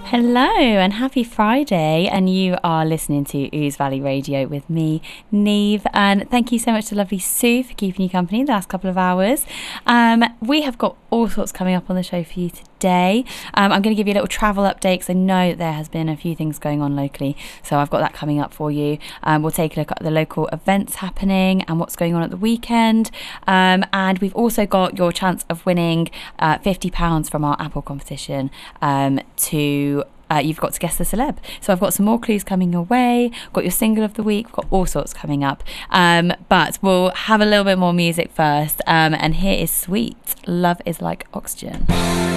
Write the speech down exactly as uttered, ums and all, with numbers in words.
Hello and happy Friday, and you are listening to Ouse Valley Radio with me, Neve, and thank you so much to lovely Sue for keeping you company the last couple of hours. Um, we have got all sorts coming up on the show for you today. Um, I'm going to give you a little travel update because I know that there has been a few things going on locally, so I've got that coming up for you. Um, we'll take a look at the local events happening and what's going on at the weekend, um, and we've also got your chance of winning uh, fifty pounds from our Apple competition um, to Uh, you've got to guess the celeb. So I've got some more clues coming your way, got your single of the week, we've got all sorts coming up. Um, but we'll have a little bit more music first. Um, and here is Sweet, Love is Like Oxygen.